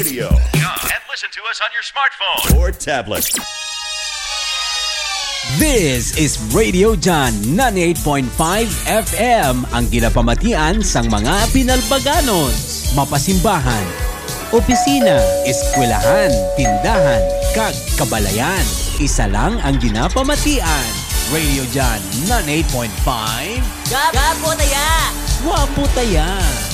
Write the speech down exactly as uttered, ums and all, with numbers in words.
Radio. And listen to us on your smartphone or tablet. This is Radio John ninety-eight point five F M, ang ginapamatian sang mga Pinalbaganos, mapasimbahan, opisina, eskwelahan, tindahan, kag kabalayan. Isa lang ang ginapamatian. Radio John ninety-eight point five. Gapo taya! Wapo taya!